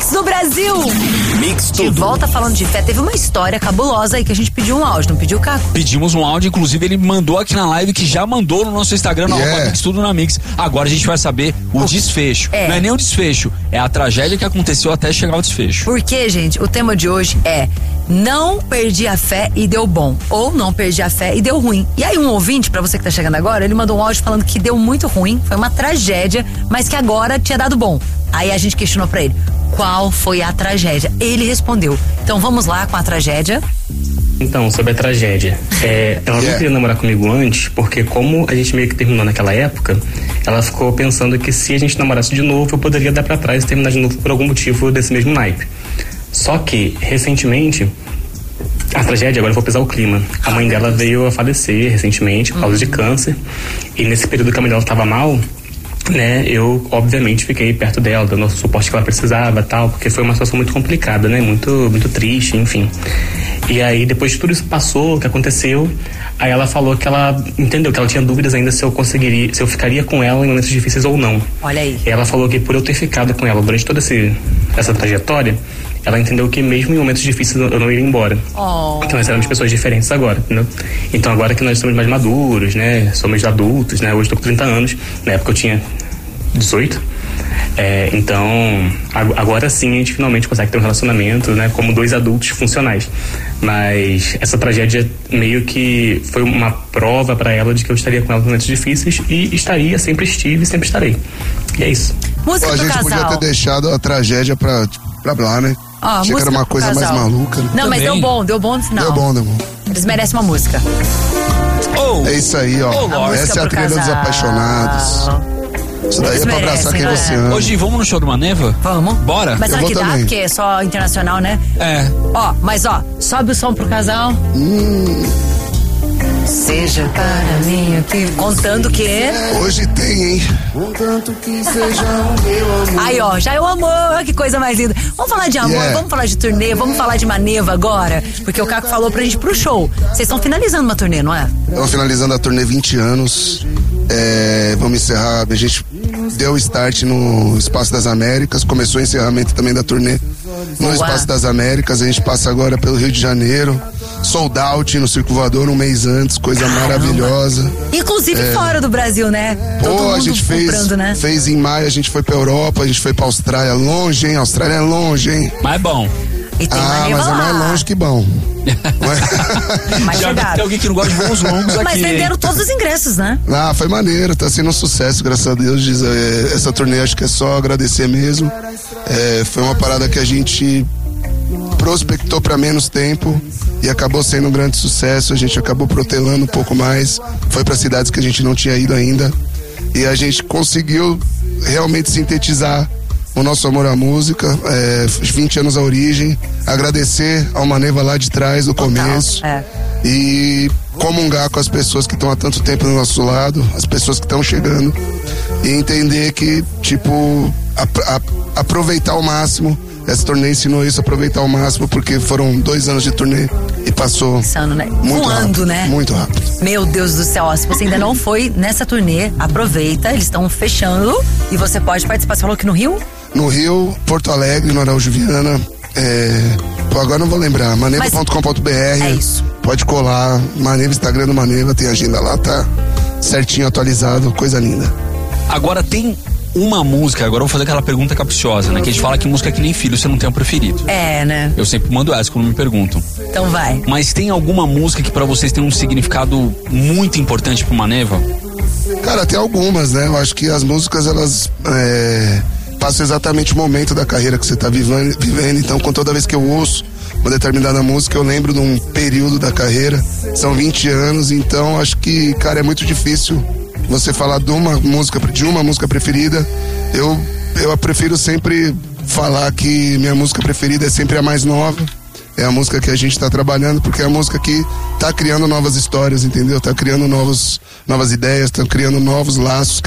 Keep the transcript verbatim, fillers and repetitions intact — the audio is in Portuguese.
Mix do Brasil. Mix tudo. De volta falando de fé, teve uma história cabulosa aí que a gente pediu um áudio, não pediu, Caco? Pedimos um áudio, inclusive ele mandou aqui na live, que já mandou no nosso Instagram, no Yeah. Mix Tudo na Mix. Agora a gente vai saber o desfecho. É. Não é nem o desfecho, é a tragédia que aconteceu até chegar ao desfecho. Porque, gente, o tema de hoje é não perdi a fé e deu bom, ou não perdi a fé e deu ruim. E aí um ouvinte, pra você que tá chegando agora, ele mandou um áudio falando que deu muito ruim, foi uma tragédia, mas que agora tinha dado bom. Aí a gente questionou pra ele, qual foi a tragédia? Ele respondeu. Então vamos lá com a tragédia. Então, sobre a tragédia, é, ela Yeah. não queria namorar comigo antes, porque como a gente meio que terminou naquela época, ela ficou pensando que se a gente namorasse de novo, eu poderia dar pra trás e terminar de novo por algum motivo desse mesmo naipe. Só que, recentemente, a tragédia, agora eu vou pesar o clima, a mãe dela veio a falecer recentemente por causa de câncer, e nesse período que a mãe dela tava mal, né, eu obviamente fiquei perto dela, dando o suporte que ela precisava, tal, porque foi uma situação muito complicada, né, muito, muito triste, enfim. E aí, depois de tudo isso passou, o que aconteceu, aí ela falou que ela entendeu que ela tinha dúvidas ainda se eu conseguiria, se eu ficaria com ela em momentos difíceis ou não. Olha aí. E ela falou que por eu ter ficado com ela durante toda esse, essa trajetória, ela entendeu que mesmo em momentos difíceis eu não iria embora. Oh. Então nós éramos pessoas diferentes agora, entendeu? Então agora que nós somos mais maduros, né, somos adultos, né, hoje eu tô com trinta anos, na época eu tinha dezoito. É, então, agora sim a gente finalmente consegue ter um relacionamento, né, como dois adultos funcionais. Mas essa tragédia meio que foi uma prova pra ela de que eu estaria com ela em momentos difíceis e estaria, sempre estive e sempre estarei. E é isso. Música Pô, a pro gente casal. podia ter deixado a tragédia pra, pra lá, né? Ó, Achei que música era uma pro coisa mais casal. maluca. Né? Não, mas Também. deu bom, deu bom no final. Deu bom, deu bom. Eles merecem uma música. Oh, É isso aí, ó. Oh, Lord. Essa é a Música pro trilha dos casal. apaixonados. Isso daí Eles é pra abraçar merecem, quem vai. você ama. hoje vamos no show do Maneva? Vamos? Bora? Mas será Eu que vou dá? também. Porque é só internacional, né? É. Ó, mas ó, sobe o som pro casal. Hum. Seja para mim aqui. Contando que. Hoje tem, hein? Contanto que seja o meu amor. Aí, ó, já é o amor, olha que coisa mais linda. Vamos falar de amor, Yeah. vamos falar de turnê, vamos falar de Maneva agora. Porque o Caco falou pra gente ir pro show. Vocês estão finalizando uma turnê, não é? Estamos finalizando a turnê vinte anos. É, vamos encerrar. A gente deu o start no Espaço das Américas. Começou o encerramento também da turnê no Boa. Espaço das Américas. A gente passa agora pelo Rio de Janeiro. Sold out no Circo Voador um mês antes. Coisa Caramba. maravilhosa. Inclusive fora do Brasil, né? Todo Pô, mundo a gente fez, comprando, né? fez em maio, a gente foi pra Europa, a gente foi pra Austrália. Longe, hein? Austrália é longe, hein? Mas é bom. E tem Ah, Maneva mas é lá. mais longe que bom. Mais Já chegado. tem alguém que não gosta de voos longos aqui. Mas venderam hein? todos os ingressos, né? Ah, foi maneiro, tá sendo um sucesso, graças a Deus. Diz, é, essa turnê acho que é só agradecer mesmo. É, foi uma parada que a gente prospectou para menos tempo e acabou sendo um grande sucesso. A gente acabou protelando um pouco mais, foi para cidades que a gente não tinha ido ainda e a gente conseguiu realmente sintetizar o nosso amor à música, é, vinte anos à origem, agradecer ao Maneva lá de trás, do começo, é. e comungar com as pessoas que estão há tanto tempo do nosso lado, as pessoas que estão chegando, e entender que, tipo, a, a, aproveitar ao máximo. Essa turnê ensinou isso, aproveitar ao máximo, porque foram dois anos de turnê e passou Insano, né? muito Voando, rápido, né? muito rápido. Meu Deus do céu, ó, se você ainda não foi nessa turnê, aproveita, eles estão fechando e você pode participar. Você falou que no Rio? No Rio, Porto Alegre, no Araújo Viana, é... Pô, agora não vou lembrar, maneva ponto com ponto b r. É isso. Pode colar, Maneva, Instagram do Maneva, tem agenda lá, tá certinho, atualizado, coisa linda. Agora tem uma música, agora eu vou fazer aquela pergunta capciosa, né? Que a gente fala que música é que nem filho, você não tem um preferido. É, né? Eu sempre mando essa quando me perguntam. Então vai. Mas tem alguma música que pra vocês tem um significado muito importante pro Maneva? Cara, tem algumas, né? Eu acho que as músicas, elas é, passam exatamente o momento da carreira que você tá vivendo, vivendo. Então, com toda vez que eu ouço uma determinada música, eu lembro de um período da carreira. São vinte anos, então acho que, cara, é muito difícil você falar de uma música, de uma música preferida. Eu, eu prefiro sempre falar que minha música preferida é sempre a mais nova. É a música que a gente está trabalhando, porque é a música que tá criando novas histórias, entendeu? Tá criando novos, novas ideias, tá criando novos laços.